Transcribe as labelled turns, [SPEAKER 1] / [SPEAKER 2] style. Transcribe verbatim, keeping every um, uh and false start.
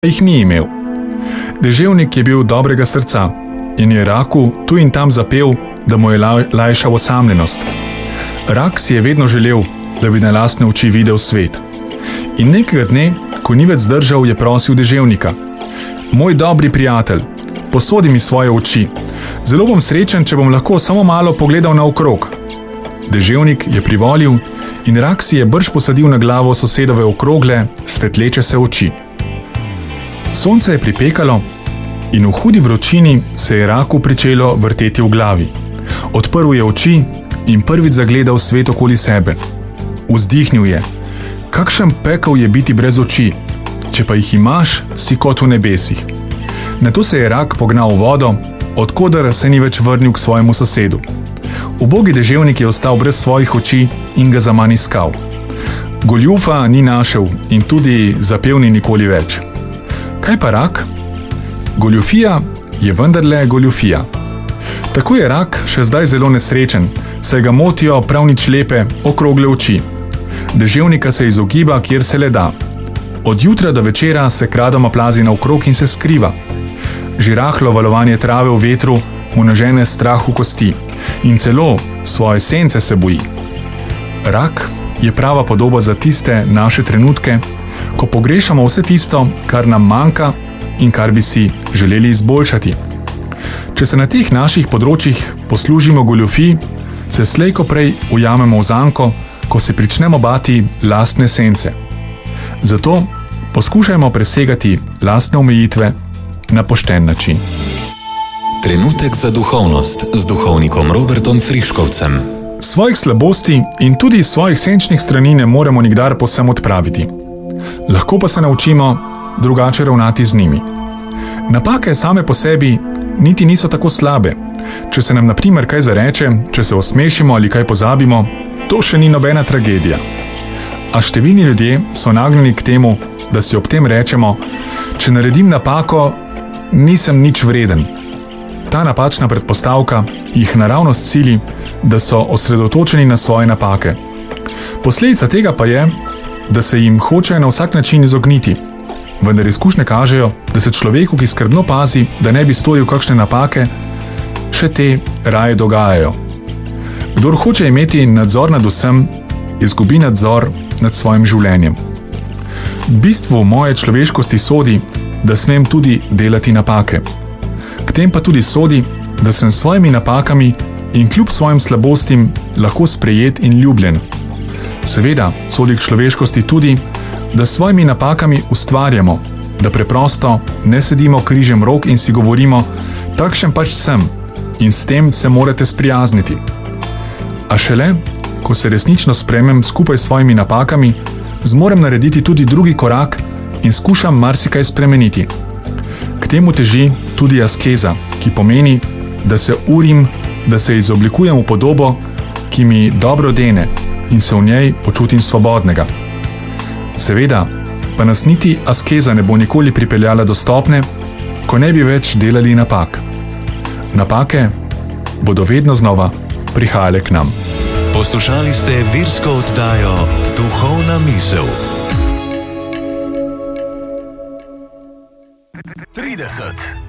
[SPEAKER 1] jih ni imel. Deževnik je bil dobrega srca in je raku tu in tam zapel, da mu je lajšal osamljenost. Rak si je vedno želel, da bi na lastne oči videl svet. In nekega dne, ko ni več zdržal, je prosil deževnika: Moj dobri prijatelj, posodi mi svoje oči. Zelo bom srečen, če bom lahko samo malo pogledal naokrog. Deževnik je privolil in rak si je brž posadil na glavo sosedove okrogle, svetleče se oči. Sonce je pripekalo in v hudi vročini se je raku pričelo vrteti v glavi. Odprl je oči in prvič zagledal svet okoli sebe. Vzdihnil je: Kakšen pekel je biti brez oči, če pa jih imaš, si kot v nebesih. Nato se je rak pognal v vodo, odkoder se ni več vrnil k svojemu sosedu. Ubogi deževnik je ostal brez svojih oči in ga zaman iskal. Goljufa ni našel in tudi zapel ni nikoli več. Kaj pa rak? Goljufija je vendarle goljufija. Tako je rak še zdaj zelo nesrečen, saj ga motijo prav nič lepe, okrogle oči. Deževnika se izogiba, kjer se le da. Od jutra do večera se kradoma plazi naokrog in se skriva. Že rahlo valovanje trave v vetru mu nažene strah v kosti in celo svoje sence se boji. Rak je prava podoba za tiste naše trenutke, ko pogrešamo vse tisto, kar nam manjka in kar bi si želeli izboljšati. Če se na teh naših področjih poslužimo goljufij, se slej ko prej ujamemo v zanko, ko se pričnemo bati lastne sence. Zato poskušajmo presegati lastne omejitve na pošten način.
[SPEAKER 2] Trenutek za duhovnost z duhovnikom Robertom Friškovcem.
[SPEAKER 1] Svojih slabosti in tudi svojih senčnih strani ne moremo nikdar povsem odpraviti. Lahko pa se naučimo drugače ravnati z njimi. Napake same po sebi niti niso tako slabe. Če se nam na primer kaj zareče, če se osmešimo ali kaj pozabimo, to še ni nobena tragedija. A številni ljudje so nagnjeni k temu, da si ob tem rečemo: če naredim napako, nisem nič vreden. Ta napačna predpostavka jih naravnost sili, da so osredotočeni na svoje napake. Posledica tega pa je, da se jim hoče na vsak način izogniti, vendar izkušnje kažejo, da se človeku, ki skrbno pazi, da ne bi storil kakšne napake, še te raje dogajajo. Kdor hoče imeti nadzor nad vsem, izgubi nadzor nad svojim življenjem. V bistvu moje človeškosti sodi, da smem tudi delati napake. K tem pa tudi sodi, da sem s svojimi napakami in kljub svojim slabostim lahko sprejet in ljubljen. Seveda sodi k človeškosti tudi, da s svojimi napakami ustvarjamo, da preprosto ne sedimo križem rok in si govorimo: takšen pač sem in s tem se morate sprijazniti. A šele, ko se resnično sprejmem skupaj s svojimi napakami, zmorem narediti tudi drugi korak in skušam marsikaj spremeniti. K temu teži tudi askeza, ki pomeni, da se urim, da se izoblikujem v podobo, ki mi dobro dene in se v njej počutim svobodnega. Seveda pa nas niti askeza ne bo nikoli pripeljala do stopne, ko ne bi več delali napak. Napake bodo vedno znova prihajale k nam.
[SPEAKER 2] Poslušali ste virsko oddajo Duhovna misel.
[SPEAKER 3] trideset